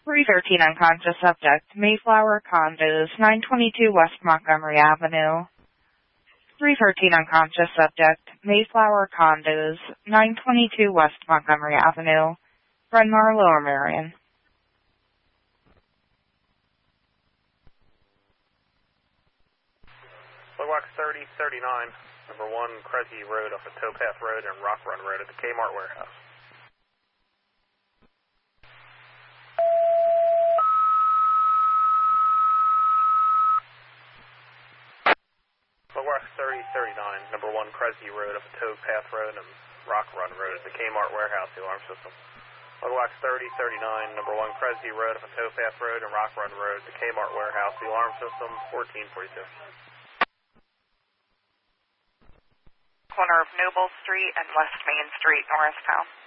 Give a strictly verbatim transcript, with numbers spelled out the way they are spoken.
three thirteen unconscious subject, Mayflower Condos, nine twenty-two West Montgomery Avenue. three thirteen unconscious subject, Mayflower Condos, nine twenty-two West Montgomery Avenue, Bryn Mawr, Lower Merion. Slugwax thirty thirty-nine, number one Kresge Road off of Towpath Road and Rock Run Road at the Kmart warehouse. Slugwax thirty thirty-nine, number one Kresge Road off of Towpath Road and Rock Run Road at the Kmart warehouse, the alarm system. Slugwax thirty thirty-nine, number one Kresge Road off of Towpath Road and Rock Run Road at the Kmart warehouse, the alarm system, fourteen forty-two. Corner of Noble Street and West Main Street, Norristown.